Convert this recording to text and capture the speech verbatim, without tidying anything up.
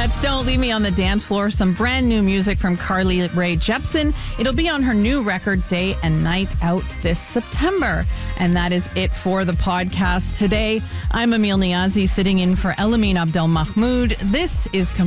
That's Don't Leave Me on the Dance Floor, some brand new music from Carly Rae Jepsen. It'll be on her new record, Day and Night, out this September. And that is it for the podcast today. I'm Emil Niazi, sitting in for Elamine Abdel Mahmoud. This is